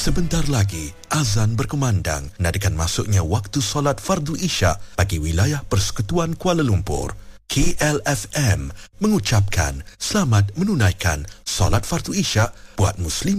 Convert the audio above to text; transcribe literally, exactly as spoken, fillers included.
Sebentar lagi, azan berkumandang nadakan masuknya waktu solat fardu isyak bagi wilayah Persekutuan Kuala Lumpur. K L F M mengucapkan selamat menunaikan solat fardu isyak buat Muslim